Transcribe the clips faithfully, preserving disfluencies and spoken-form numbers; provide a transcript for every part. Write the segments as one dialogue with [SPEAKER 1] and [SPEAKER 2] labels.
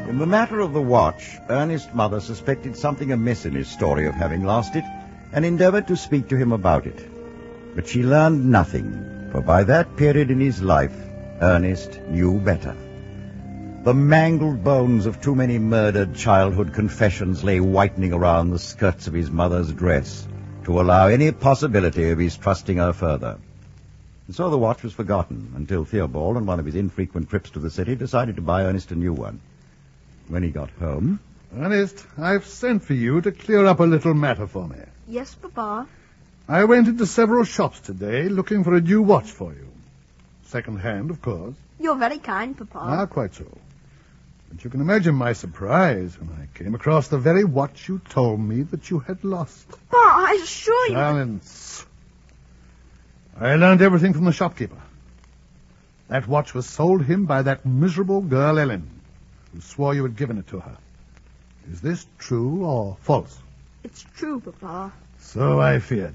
[SPEAKER 1] In the matter of the watch, Ernest's mother suspected something amiss in his story of having lost it, and endeavored to speak to him about it. But she learned nothing, for by that period in his life, Ernest knew better. The mangled bones of too many murdered childhood confessions lay whitening around the skirts of his mother's dress to allow any possibility of his trusting her further. And so the watch was forgotten until Theobald, on one of his infrequent trips to the city, decided to buy Ernest a new one. When he got home...
[SPEAKER 2] Ernest, I've sent for you to clear up a little matter for me.
[SPEAKER 3] Yes, Papa.
[SPEAKER 2] I went into several shops today looking for a new watch for you. Second-hand, of course.
[SPEAKER 3] You're very kind, Papa.
[SPEAKER 2] Ah, quite so. But you can imagine my surprise when I came across the very watch you told me that you had lost.
[SPEAKER 3] Papa, I assure you...
[SPEAKER 2] Silence. I learned everything from the shopkeeper. That watch was sold him by that miserable girl Ellen, who swore you had given it to her. Is this true or false?
[SPEAKER 3] It's true, Papa.
[SPEAKER 2] So I feared.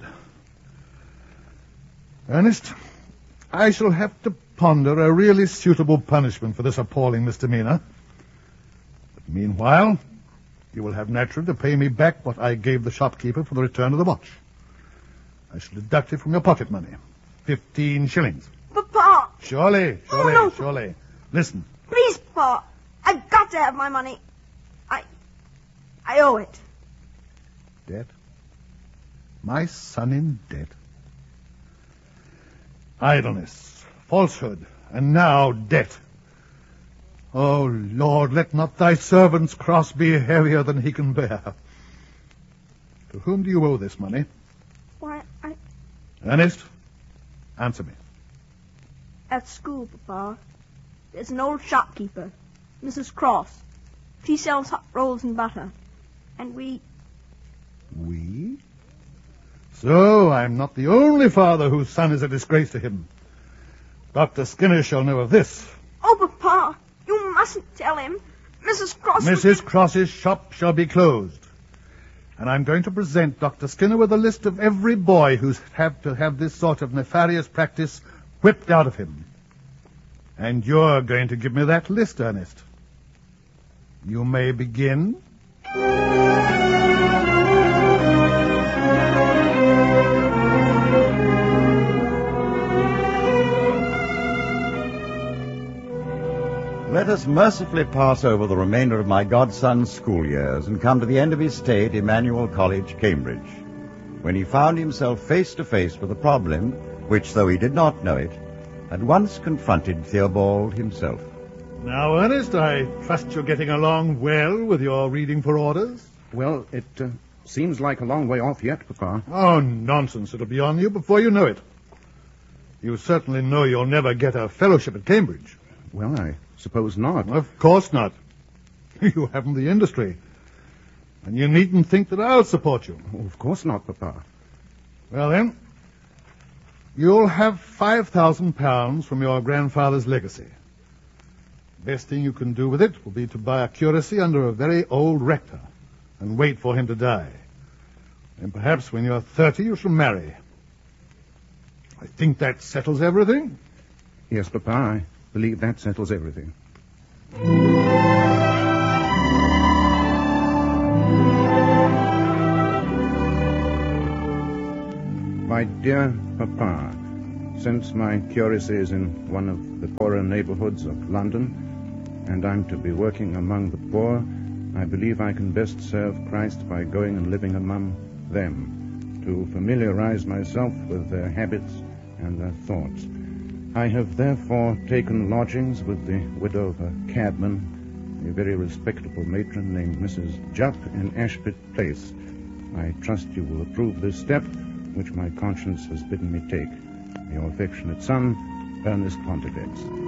[SPEAKER 2] Ernest, I shall have to ponder a really suitable punishment for this appalling misdemeanor. But meanwhile, you will have naturally to pay me back what I gave the shopkeeper for the return of the watch. I shall deduct it from your pocket money. Fifteen shillings.
[SPEAKER 3] Papa!
[SPEAKER 2] Surely, surely,
[SPEAKER 3] Oh, no.
[SPEAKER 2] surely. Listen.
[SPEAKER 3] Please, Papa. I've got to have my money. I... I owe it.
[SPEAKER 2] Debt? My son in debt? Idleness, falsehood, and now debt. Oh, Lord, let not thy servant's cross be heavier than he can bear. To whom do you owe this money?
[SPEAKER 3] Why, I...
[SPEAKER 2] Ernest, answer me.
[SPEAKER 3] At school, Papa. There's an old shopkeeper, Missus Cross. She sells hot rolls and butter. And we...
[SPEAKER 2] We? So I'm not the only father whose son is a disgrace to him. Doctor Skinner shall know of this.
[SPEAKER 3] Oh, Papa, you mustn't tell him. Missus Cross...
[SPEAKER 2] Missus Cross's shop shall be closed. And I'm going to present Doctor Skinner with a list of every boy who's had to have this sort of nefarious practice whipped out of him. And you're going to give me that list, Ernest. You may begin.
[SPEAKER 1] Let us mercifully pass over the remainder of my godson's school years and come to the end of his stay at Emmanuel College, Cambridge, when he found himself face to face with a problem which, though he did not know it, had once confronted Theobald himself.
[SPEAKER 2] Now, Ernest, I trust you're getting along well with your reading for orders.
[SPEAKER 4] Well, it uh, seems like a long way off yet, Papa.
[SPEAKER 2] Oh, nonsense. It'll be on you before you know it. You certainly know you'll never get a fellowship at Cambridge.
[SPEAKER 4] Well, I suppose not.
[SPEAKER 2] Of course not. You haven't the industry. And you needn't think that I'll support you.
[SPEAKER 4] Oh, of course not, Papa.
[SPEAKER 2] Well, then, you'll have five thousand pounds from your grandfather's legacy. Best thing you can do with it will be to buy a curacy under a very old rector and wait for him to die. And perhaps when you're thirty, you shall marry. I think that settles everything.
[SPEAKER 4] Yes, Papa, I believe that settles everything. My dear Papa, since my curacy is in one of the poorer neighborhoods of London, and I'm to be working among the poor, I believe I can best serve Christ by going and living among them, to familiarize myself with their habits and their thoughts. I have therefore taken lodgings with the widow of a cabman, a very respectable matron named Missus Jupp in Ashpit Place. I trust you will approve this step, which my conscience has bidden me take. Your affectionate son, Ernest Pontifex.